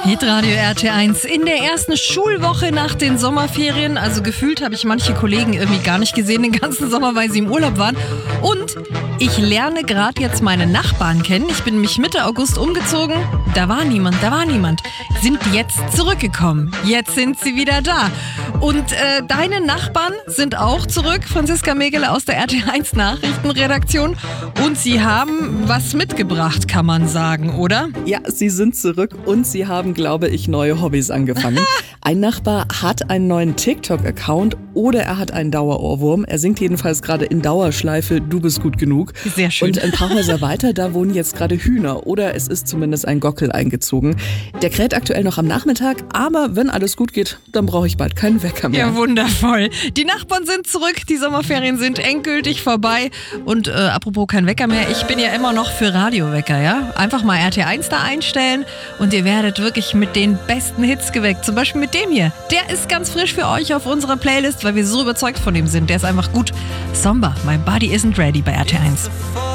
Hitradio RT1 in der ersten Schulwoche nach den Sommerferien. Also gefühlt habe ich manche Kollegen irgendwie gar nicht gesehen den ganzen Sommer, weil sie im Urlaub waren. Und ich lerne gerade jetzt meine Nachbarn kennen. Ich bin mich Mitte August umgezogen. Da war niemand. Sind jetzt zurückgekommen. Jetzt sind sie wieder da. Und deine Nachbarn sind auch zurück. Franziska Megele aus der RT1 Nachrichtenredaktion. Und sie haben was mitgebracht, kann man sagen, oder? Ja, sie sind zurück und sie haben, glaube ich, neue Hobbys angefangen. Ein Nachbar hat einen neuen TikTok-Account oder er hat einen Dauerohrwurm. Er singt jedenfalls gerade in Dauerschleife "Du bist gut genug". Sehr schön. Und ein paar Häuser weiter, da wohnen jetzt gerade Hühner oder es ist zumindest ein Gockel eingezogen. Der kräht aktuell noch am Nachmittag, aber wenn alles gut geht, dann brauche ich bald keinen Wecker mehr. Ja, wundervoll. Die Nachbarn sind zurück, die Sommerferien sind endgültig vorbei. Und apropos kein Wecker mehr, ich bin ja immer noch für Radiowecker, ja? Einfach mal RT1 da einstellen und ihr werdet wirklich mit den besten Hits geweckt. Zum Beispiel mit dem hier. Der ist ganz frisch für euch auf unserer Playlist, weil wir so überzeugt von ihm sind. Der ist einfach gut. Somba, My Body Isn't Ready bei RT1.